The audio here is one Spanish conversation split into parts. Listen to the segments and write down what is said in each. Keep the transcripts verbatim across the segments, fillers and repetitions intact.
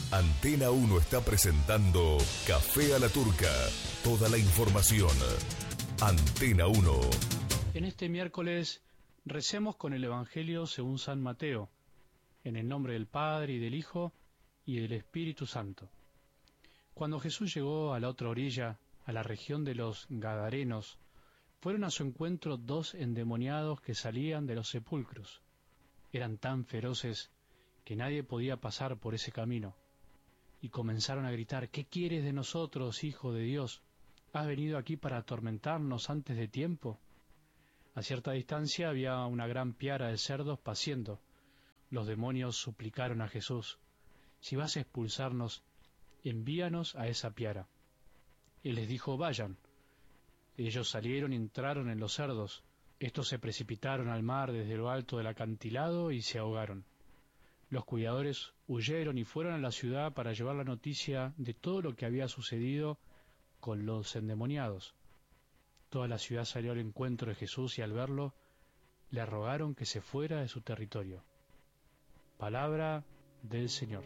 Antena uno está presentando Café a la Turca. Toda la información. Antena uno. En este miércoles recemos con el Evangelio según San Mateo, en el nombre del Padre y del Hijo y del Espíritu Santo. Cuando Jesús llegó a la otra orilla, a la región de los Gadarenos, fueron a su encuentro dos endemoniados que salían de los sepulcros. Eran tan feroces que nadie podía pasar por ese camino. Y comenzaron a gritar: ¿Qué quieres de nosotros, Hijo de Dios? ¿Has venido aquí para atormentarnos antes de tiempo? A cierta distancia había una gran piara de cerdos paciendo. Los demonios suplicaron a Jesús: si vas a expulsarnos, envíanos a esa piara. Él les dijo: vayan. Ellos salieron y entraron en los cerdos. Estos se precipitaron al mar desde lo alto del acantilado y se ahogaron. Los cuidadores huyeron y fueron a la ciudad para llevar la noticia de todo lo que había sucedido con los endemoniados. Toda la ciudad salió al encuentro de Jesús y al verlo, le rogaron que se fuera de su territorio. Palabra del Señor.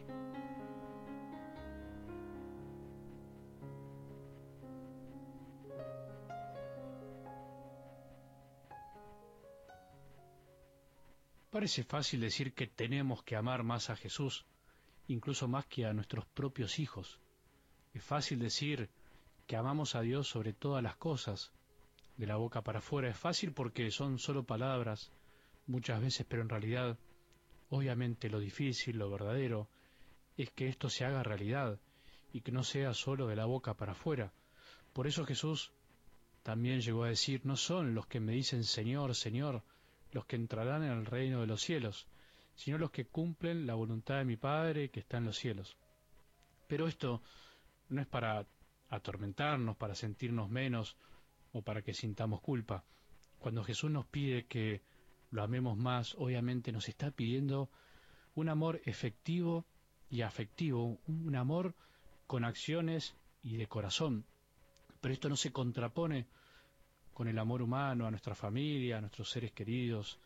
Parece fácil decir que tenemos que amar más a Jesús, incluso más que a nuestros propios hijos. Es fácil decir que amamos a Dios sobre todas las cosas, de la boca para afuera. Es fácil porque son solo palabras, muchas veces, pero en realidad, obviamente lo difícil, lo verdadero, es que esto se haga realidad y que no sea solo de la boca para afuera. Por eso Jesús también llegó a decir: no son los que me dicen Señor, Señor, los que entrarán en el reino de los cielos, sino los que cumplen la voluntad de mi Padre que está en los cielos. Pero esto no es para atormentarnos, para sentirnos menos o para que sintamos culpa. Cuando Jesús nos pide que lo amemos más, obviamente nos está pidiendo un amor efectivo y afectivo, un amor con acciones y de corazón. Pero esto no se contrapone con el amor humano a nuestra familia, a nuestros seres queridos,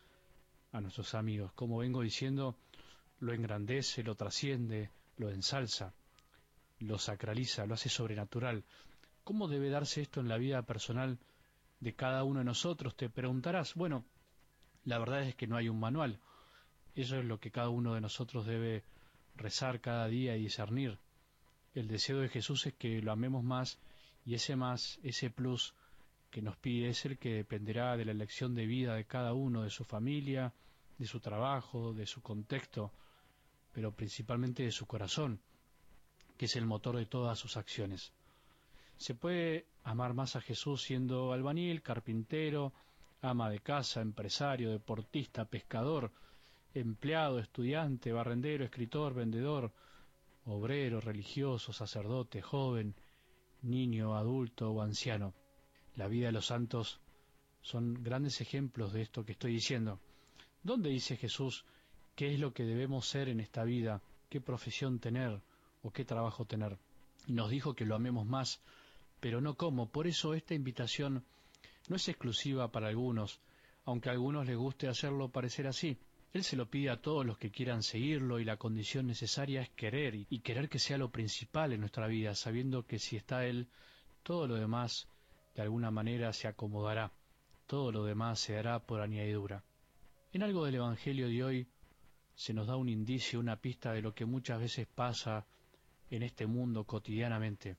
a nuestros amigos. Como vengo diciendo, lo engrandece, lo trasciende, lo ensalza, lo sacraliza, lo hace sobrenatural. ¿Cómo debe darse esto en la vida personal de cada uno de nosotros? Te preguntarás. Bueno, la verdad es que no hay un manual. Eso es lo que cada uno de nosotros debe rezar cada día y discernir. El deseo de Jesús es que lo amemos más, y ese más, ese plus que nos pide es el que dependerá de la elección de vida de cada uno, de su familia, de su trabajo, de su contexto, pero principalmente de su corazón, que es el motor de todas sus acciones. Se puede amar más a Jesús siendo albañil, carpintero, ama de casa, empresario, deportista, pescador, empleado, estudiante, barrendero, escritor, vendedor, obrero, religioso, sacerdote, joven, niño, adulto o anciano. La vida de los santos son grandes ejemplos de esto que estoy diciendo. ¿Dónde dice Jesús qué es lo que debemos ser en esta vida, qué profesión tener o qué trabajo tener? Y nos dijo que lo amemos más, pero no cómo. Por eso esta invitación no es exclusiva para algunos, aunque a algunos les guste hacerlo parecer así. Él se lo pide a todos los que quieran seguirlo, y la condición necesaria es querer, y querer que sea lo principal en nuestra vida, sabiendo que si está Él, todo lo demás de alguna manera se acomodará, todo lo demás se hará por añadidura. En algo del Evangelio de hoy se nos da un indicio, una pista de lo que muchas veces pasa en este mundo cotidianamente,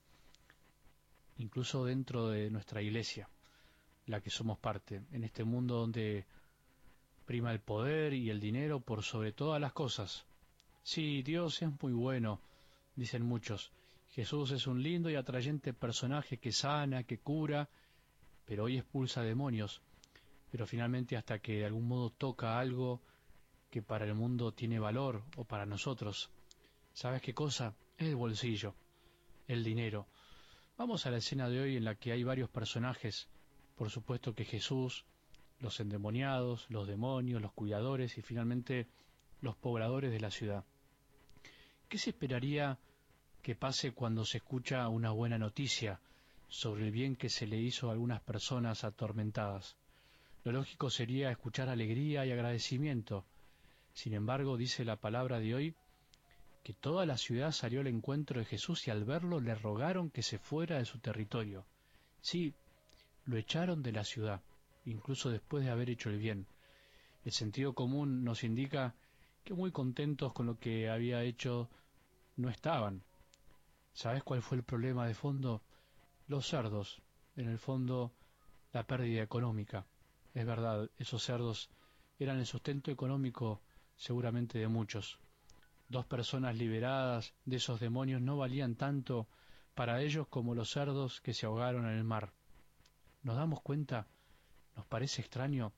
incluso dentro de nuestra iglesia, la que somos parte, en este mundo donde prima el poder y el dinero por sobre todas las cosas. Sí, Dios es muy bueno, dicen muchos. Jesús es un lindo y atrayente personaje que sana, que cura, pero hoy expulsa demonios. Pero finalmente, hasta que de algún modo toca algo que para el mundo tiene valor, o para nosotros, ¿sabes qué cosa? El bolsillo, el dinero. Vamos a la escena de hoy en la que hay varios personajes. Por supuesto que Jesús, los endemoniados, los demonios, los cuidadores y finalmente los pobladores de la ciudad. ¿Qué se esperaría que pase cuando se escucha una buena noticia sobre el bien que se le hizo a algunas personas atormentadas? Lo lógico sería escuchar alegría y agradecimiento. Sin embargo, dice la palabra de hoy que toda la ciudad salió al encuentro de Jesús y al verlo le rogaron que se fuera de su territorio. Sí, lo echaron de la ciudad, incluso después de haber hecho el bien. El sentido común nos indica que muy contentos con lo que había hecho no estaban. ¿Sabes cuál fue el problema de fondo? Los cerdos, en el fondo, la pérdida económica. Es verdad, esos cerdos eran el sustento económico seguramente de muchos. Dos personas liberadas de esos demonios no valían tanto para ellos como los cerdos que se ahogaron en el mar. ¿Nos damos cuenta? ¿Nos parece extraño?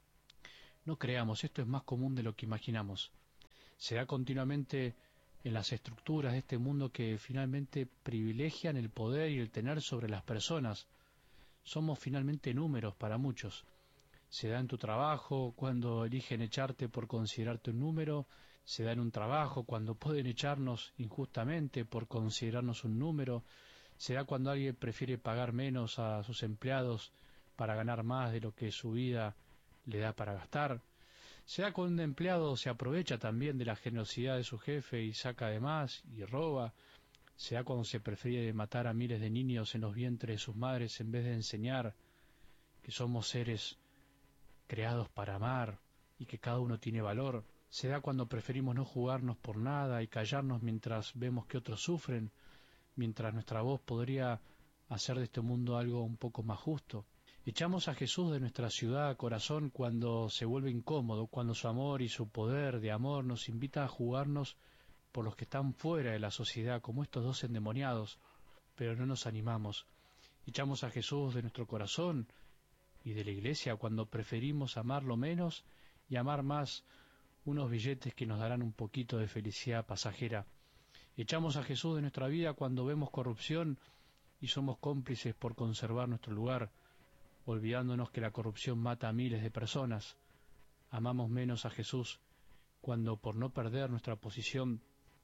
No creamos, esto es más común de lo que imaginamos. Se da continuamente en las estructuras de este mundo que finalmente privilegian el poder y el tener sobre las personas. Somos finalmente números para muchos. Se da en tu trabajo cuando eligen echarte por considerarte un número, se da en un trabajo cuando pueden echarnos injustamente por considerarnos un número, se da cuando alguien prefiere pagar menos a sus empleados para ganar más de lo que su vida le da para gastar. Se da cuando un empleado se aprovecha también de la generosidad de su jefe y saca de más y roba. Se da cuando se prefiere matar a miles de niños en los vientres de sus madres en vez de enseñar que somos seres creados para amar y que cada uno tiene valor. Se da cuando preferimos no jugarnos por nada y callarnos mientras vemos que otros sufren, mientras nuestra voz podría hacer de este mundo algo un poco más justo. Echamos a Jesús de nuestra ciudad a corazón cuando se vuelve incómodo, cuando su amor y su poder de amor nos invita a jugarnos por los que están fuera de la sociedad, como estos dos endemoniados, pero no nos animamos. Echamos a Jesús de nuestro corazón y de la iglesia cuando preferimos amarlo menos y amar más unos billetes que nos darán un poquito de felicidad pasajera. Echamos a Jesús de nuestra vida cuando vemos corrupción y somos cómplices por conservar nuestro lugar, olvidándonos que la corrupción mata a miles de personas. Amamos menos a Jesús cuando, por no perder nuestra posición,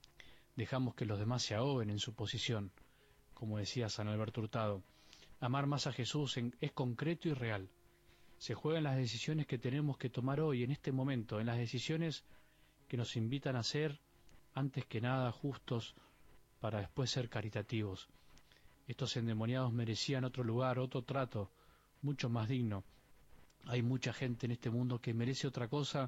dejamos que los demás se ahoguen en su posición, como decía San Alberto Hurtado. Amar más a Jesús en, es concreto y real. Se juega en las decisiones que tenemos que tomar hoy, en este momento, en las decisiones que nos invitan a ser, antes que nada, justos, para después ser caritativos. Estos endemoniados merecían otro lugar, otro trato, mucho más digno. Hay mucha gente en este mundo que merece otra cosa,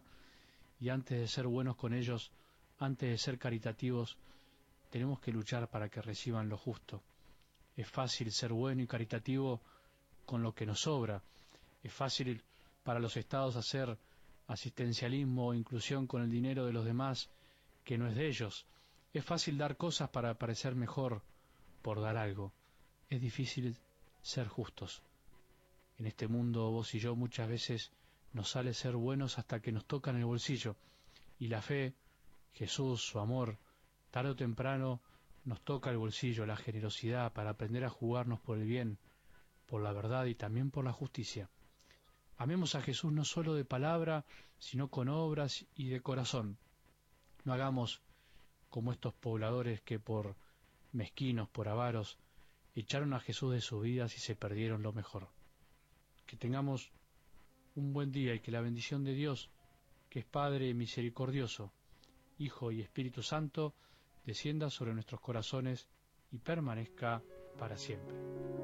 y antes de ser buenos con ellos, antes de ser caritativos, tenemos que luchar para que reciban lo justo. Es fácil ser bueno y caritativo con lo que nos sobra. Es fácil para los estados hacer asistencialismo o inclusión con el dinero de los demás que no es de ellos. Es fácil dar cosas para parecer mejor por dar algo. Es difícil ser justos. En este mundo, vos y yo, muchas veces nos sale ser buenos hasta que nos tocan el bolsillo. Y la fe, Jesús, su amor, tarde o temprano nos toca el bolsillo, la generosidad, para aprender a jugarnos por el bien, por la verdad y también por la justicia. Amemos a Jesús no solo de palabra, sino con obras y de corazón. No hagamos como estos pobladores que por mezquinos, por avaros, echaron a Jesús de sus vidas y se perdieron lo mejor. Que tengamos un buen día y que la bendición de Dios, que es Padre misericordioso, Hijo y Espíritu Santo, descienda sobre nuestros corazones y permanezca para siempre.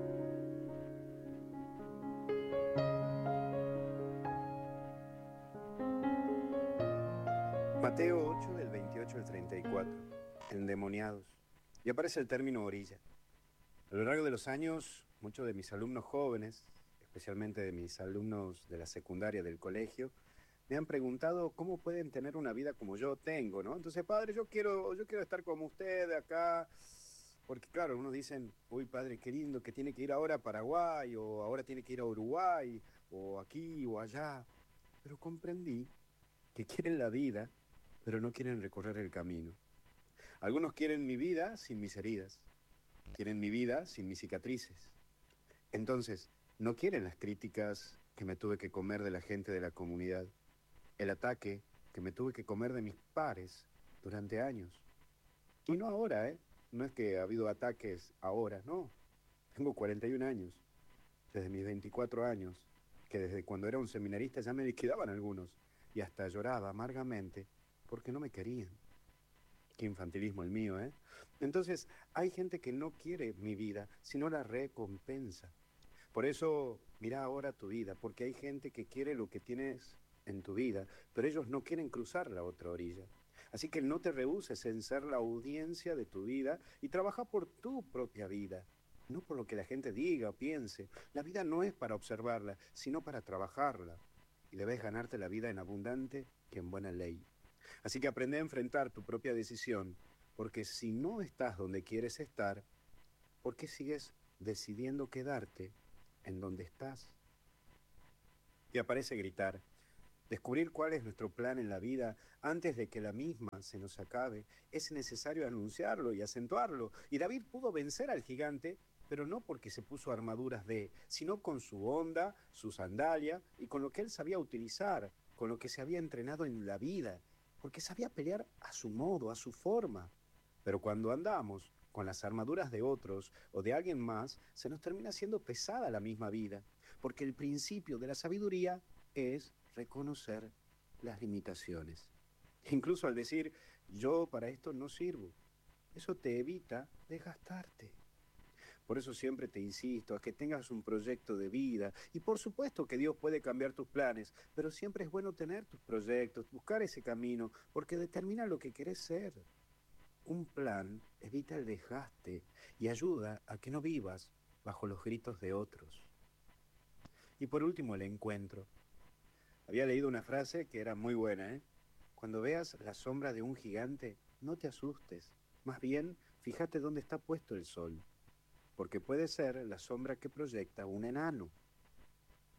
Mateo ocho, del veintiocho al treinta y cuatro. Endemoniados. Y aparece el término orilla. A lo largo de los años, muchos de mis alumnos jóvenes, especialmente de mis alumnos de la secundaria del colegio, me han preguntado cómo pueden tener una vida como yo tengo, ¿no? Entonces, padre, yo quiero, yo quiero estar como usted acá, porque claro, unos dicen, uy, padre, qué lindo que tiene que ir ahora a Paraguay, o ahora tiene que ir a Uruguay, o aquí, o allá. Pero comprendí que quieren la vida, pero no quieren recorrer el camino. Algunos quieren mi vida sin mis heridas, quieren mi vida sin mis cicatrices. Entonces, no quieren las críticas que me tuve que comer de la gente de la comunidad, el ataque que me tuve que comer de mis pares durante años. Y no ahora, ¿eh? No es que ha habido ataques ahora, no. Tengo cuarenta y un años, desde mis veinticuatro años, que desde cuando era un seminarista ya me liquidaban algunos, y hasta lloraba amargamente porque no me querían. Qué infantilismo el mío, ¿eh? Entonces, hay gente que no quiere mi vida, sino la recompensa. Por eso, mira ahora tu vida, porque hay gente que quiere lo que tienes en tu vida, pero ellos no quieren cruzar la otra orilla. Así que no te rehúses en ser la audiencia de tu vida y trabaja por tu propia vida, no por lo que la gente diga o piense. La vida no es para observarla, sino para trabajarla. Y debes ganarte la vida en abundante y en buena ley. Así que aprende a enfrentar tu propia decisión, porque si no estás donde quieres estar, ¿por qué sigues decidiendo quedarte en donde estás? Y aparece gritar. Descubrir cuál es nuestro plan en la vida antes de que la misma se nos acabe, es necesario anunciarlo y acentuarlo. Y David pudo vencer al gigante, pero no porque se puso armaduras de, sino con su honda, su sandalia y con lo que él sabía utilizar, con lo que se había entrenado en la vida, porque sabía pelear a su modo, a su forma. Pero cuando andamos con las armaduras de otros o de alguien más, se nos termina haciendo pesada la misma vida, porque el principio de la sabiduría es reconocer las limitaciones. Incluso al decir, yo para esto no sirvo, eso te evita desgastarte. Por eso siempre te insisto a que tengas un proyecto de vida y por supuesto que Dios puede cambiar tus planes, pero siempre es bueno tener tus proyectos, buscar ese camino, porque determina lo que querés ser. Un plan evita el desgaste y ayuda a que no vivas bajo los gritos de otros. Y por último, el encuentro. Había leído una frase que era muy buena, ¿eh? Cuando veas la sombra de un gigante, no te asustes. Más bien, fíjate dónde está puesto el sol. Porque puede ser la sombra que proyecta un enano.